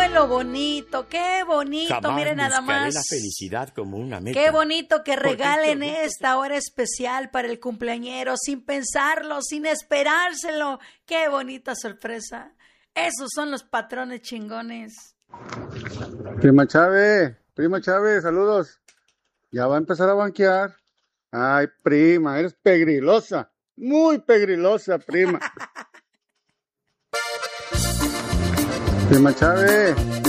lo bonito, qué bonito, Jamás miren nada buscaré más. la felicidad como una meta. Qué bonito que regalen Porque esta hora especial para el cumpleañero, sin pensarlo, sin esperárselo. Qué bonita sorpresa. Esos son los patrones chingones. Prima Chávez, saludos. Ya va a empezar a banquear. Ay, prima, eres pegrilosa. Muy pegrilosa, prima. Prima Chávez.